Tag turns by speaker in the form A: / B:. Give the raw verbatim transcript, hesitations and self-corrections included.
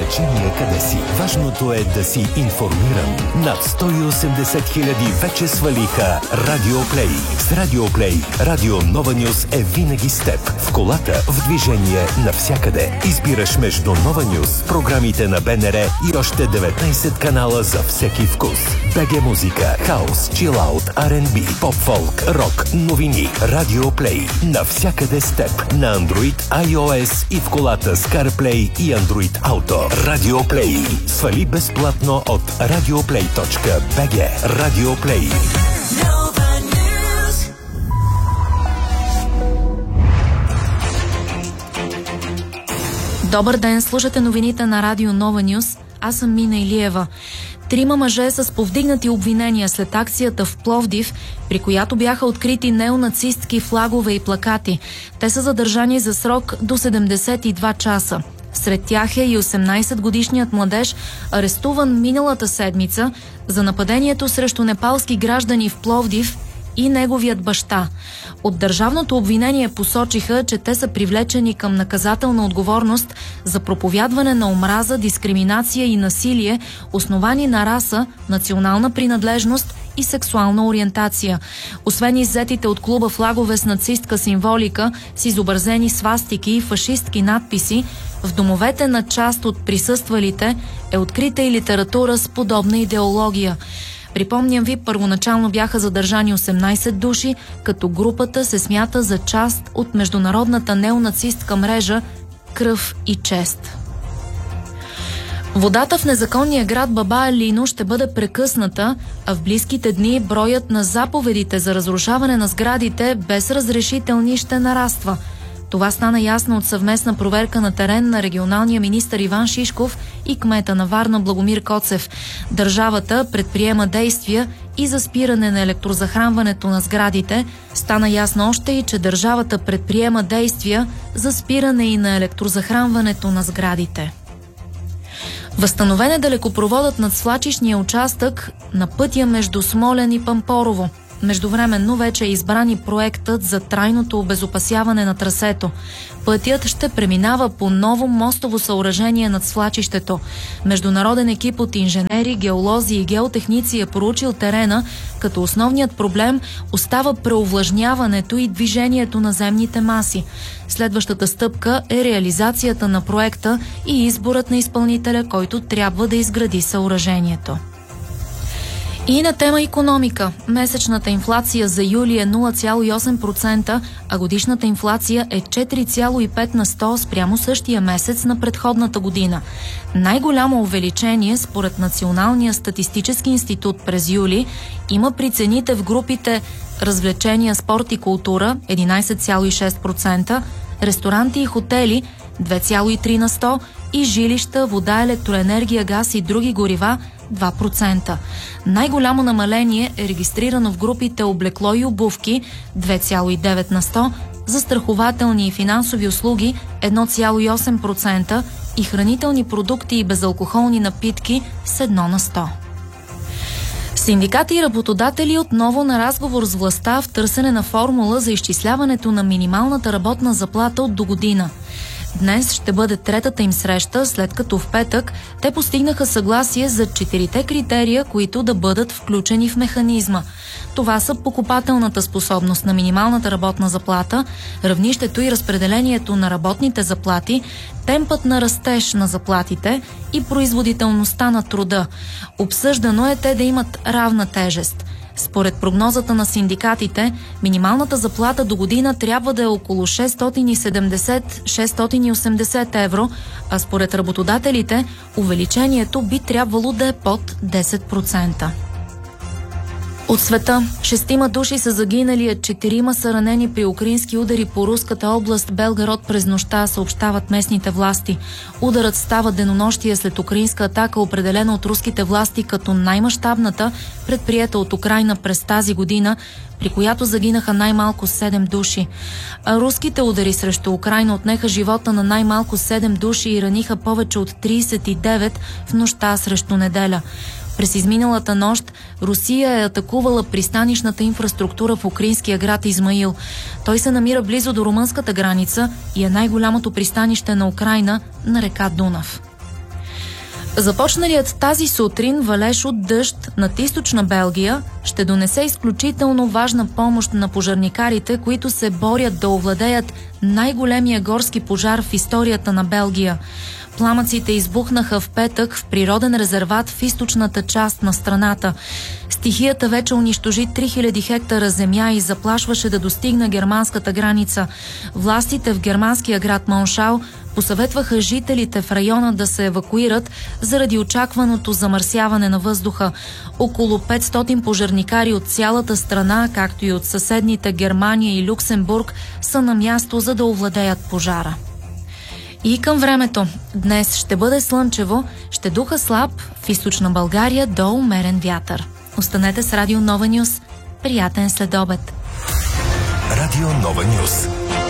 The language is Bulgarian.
A: значение къде си. Важното е да си информиран. Над сто и осемдесет хиляди вече свалиха Радио Плей. С Радио Плей, Радио Нова Нюз е винаги с теб. В колата, в движение, навсякъде. Избираш между Нова Нюз, програмите на БНР и още деветнайсет канала за всеки вкус. БГ музика, хаус, чилаут, Ар енд Би, поп-фолк, рок, новини. Радио Плей. Навсякъде с теб. На Android, iOS и в колата с CarPlay и Android Auto. Радио Плей. Свали безплатно от радиоплей точка би джи. Радио Плей.
B: Добър ден, слушате новините на Радио Нова Нюз. Аз съм Мина Илиева. Трима мъже с повдигнати обвинения след акцията в Пловдив, при която бяха открити неонацистки флагове и плакати. Те са задържани за срок до седемдесет и два часа. Сред тях е и осемнайсетгодишният младеж, арестуван миналата седмица за нападението срещу непалски граждани в Пловдив, и неговият баща. От държавното обвинение посочиха, че те са привлечени към наказателна отговорност за проповядване на омраза, дискриминация и насилие, основани на раса, национална принадлежност и сексуална ориентация. Освен иззетите от клуба флагове с нацистка символика, с изобразени свастики и фашистки надписи, в домовете на част от присъствалите е открита и литература с подобна идеология. Припомням ви, първоначално бяха задържани осемнайсет души, като групата се смята за част от международната неонацистка мрежа Кръв и чест. Водата в незаконния град Баба Елино ще бъде прекъсната, а в близките дни броят на заповедите за разрушаване на сградите без разрешителни ще нараства. Това стана ясно от съвместна проверка на терен на регионалния министър Иван Шишков и кмета на Варна Благомир Коцев. Държавата предприема действия и за спиране на електрозахранването на сградите. Стана ясно още и, че държавата предприема действия за спиране и на електрозахранването на сградите. Възстановен е далекопроводът над свлачищния участък на пътя между Смолян и Пампорово. Междувременно вече е избран и проектът за трайното обезопасяване на трасето. Пътят ще преминава по ново мостово съоръжение над свлачището. Международен екип от инженери, геолози и геотехници е проучил терена, като основният проблем остава преовлажняването и движението на земните маси. Следващата стъпка е реализацията на проекта и изборът на изпълнителя, който трябва да изгради съоръжението. И на тема икономика. Месечната инфлация за юли е нула цяло и осем процента, а годишната инфлация е четири цяло и пет на сто спрямо същия месец на предходната година. Най-голямо увеличение според Националния статистически институт през юли има при цените в групите развлечения, спорт и култура единайсет цяло и шест процента, ресторанти и хотели две цяло и три на сто и жилища, вода, електроенергия, газ и други горива два процента. Най-голямо намаление е регистрирано в групите облекло и обувки две цяло и девет на сто, застрахователни и финансови услуги едно цяло и осем процента и хранителни продукти и безалкохолни напитки с едно на сто. Синдикати и работодатели отново на разговор с властта в търсене на формула за изчисляването на минималната работна заплата от догодина. Днес ще бъде третата им среща, след като в петък те постигнаха съгласие за четирите критерия, които да бъдат включени в механизма. Това са покупателната способност на минималната работна заплата, равнището и разпределението на работните заплати, темпът на растеж на заплатите и производителността на труда. Обсъждано е те да имат равна тежест. Според прогнозата на синдикатите, минималната заплата до година трябва да е около шестстотин и седемдесет до шестстотин и осемдесет евро, а според работодателите увеличението би трябвало да е под десет процента. От света, шестима души са загинали, а четирима са ранени при украински удари по руската област Белгород през нощта, съобщават местните власти. Ударът става денонощие след украинска атака, определена от руските власти като най-мащабната, предприета от Украйна през тази година, при която загинаха най-малко седем души. А руските удари срещу Украйна отнеха живота на най-малко седем души и раниха повече от трийсет и девет в нощта срещу неделя. През изминалата нощ Русия е атакувала пристанищната инфраструктура в украинския град Измаил. Той се намира близо до румънската граница и е най-голямото пристанище на Украйна на река Дунав. Започналият тази сутрин валеж от дъжд над източна Белгия ще донесе изключително важна помощ на пожарникарите, които се борят да овладеят най-големия горски пожар в историята на Белгия. Пламъците избухнаха в петък в природен резерват в източната част на страната. Стихията вече унищожи три хиляди хектара земя и заплашваше да достигне германската граница. Властите в германския град Моншал посъветваха жителите в района да се евакуират заради очакваното замърсяване на въздуха. Около петстотин пожарникари от цялата страна, както и от съседните Германия и Люксембург, са на място, за да овладеят пожара. И към времето. Днес ще бъде слънчево, ще духа слаб, в източна България до умерен вятър. Останете с Радио Нова Нюс. Приятен следобед.
A: Радио Нова Нюс.